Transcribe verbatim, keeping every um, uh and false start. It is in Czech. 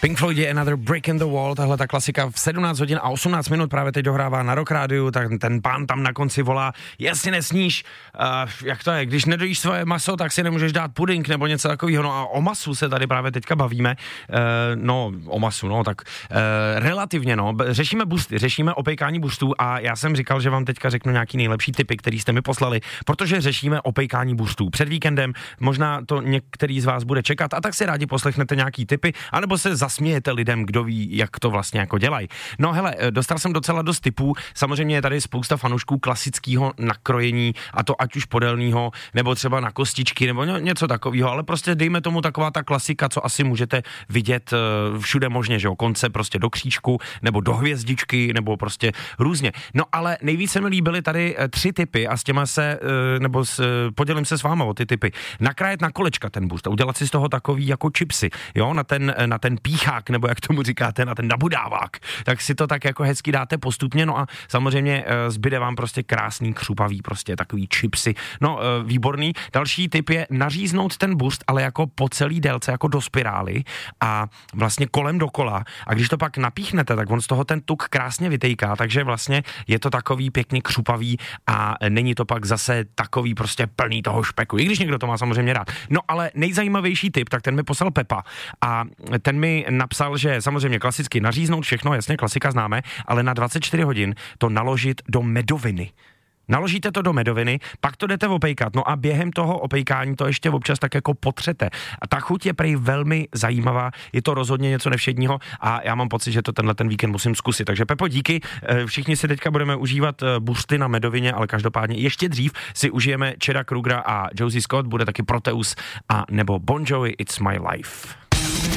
Pink Floyd, Another Break in the Wall, tahle ta klasika v sedmnáct hodin a osmnáct minut právě teď dohrává na Rock Rádiu, tak ten pán tam na konci volá, jestli nesníš, uh, jak to je, když nedojíš svoje maso, tak si nemůžeš dát pudink nebo něco takového, no a o masu se tady právě teďka bavíme, uh, no o masu, no tak uh, relativně, no, řešíme boosty, řešíme opejkání boostů a já jsem říkal, že vám teďka řeknu nějaký nejlepší tipy, který jste mi poslali, protože řešíme opejkání boostů. Před víkendem možná to některý z vás bude čekat a tak si rádi poslechnete nějaký tipy, anebo se zasmějete lidem, kdo ví, jak to vlastně jako dělají. No hele, dostal jsem docela dost tipů, samozřejmě je tady spousta fanoušků klasického nakrojení, a to ať už podélného, nebo třeba na kostičky, nebo něco takového, ale prostě dejme tomu taková ta klasika, co asi můžete vidět všude možně, že jo, konce prostě do křížku, nebo do hvězdičky, nebo prostě různě. No ale nejvíc se mi líbily tady tři tipy a s těma se, nebo s, podělím se s váma o ty tipy. Nakrájet na kolečka ten boost a udělat si z toho takový jako chipsy, jo, na ten, na ten píchák, nebo jak tomu říkáte, na ten nabudávák, tak si to tak jako hezky dáte postupně, no a samozřejmě zbyde vám prostě krásný, křupavý, prostě takový chipsy, no výborný. Další tip je naříznout ten boost, ale jako po celý délce, jako do spirály a vlastně kolem dokola a když to pak napíchnete, tak on z toho ten tuk krásně vytejká, takže vlastně je to takový pěkně křupavý a není to pak zase takový prostě plný toho špeku, i když někdo to má samozřejmě rád. No ale nejzajímavější tip, tak ten mi poslal Pepa a ten mi napsal, že samozřejmě klasicky naříznout všechno, jasně, klasika známe, ale na dvacet čtyři hodin to naložit do medoviny. Naložíte to do medoviny, pak to jdete opejkat, no a během toho opejkání to ještě občas tak jako potřete. A ta chuť je prej velmi zajímavá, je to rozhodně něco nevšedního a já mám pocit, že to tenhle ten víkend musím zkusit. Takže Pepo, díky, všichni si teďka budeme užívat boosty na medovině, ale každopádně ještě dřív si užijeme Chada Krugera a Josie Scott, bude taky Proteus a nebo Bon Jovi, It's My Life.